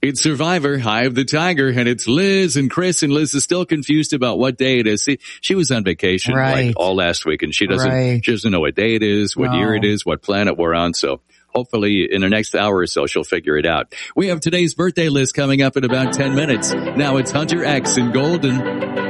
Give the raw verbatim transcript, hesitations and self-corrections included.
It's Survivor, High of the Tiger, and it's Liz and Chris, and Liz is still confused about what day it is. See, she was on vacation Right. like all last week, and she doesn't, Right. she doesn't know what day it is, what No. year it is, what planet we're on, so hopefully in the next hour or so she'll figure it out. We have today's birthday list coming up in about ten minutes. Now it's Hunter X in Golden.